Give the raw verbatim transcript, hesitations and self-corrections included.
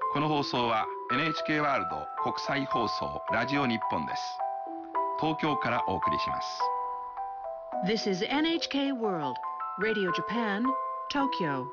この放送は エヌエイチケー ワールド国際放送ラジオ日本です。東京からお送りします。 This is エヌエイチケー World Radio Japan, Tokyo.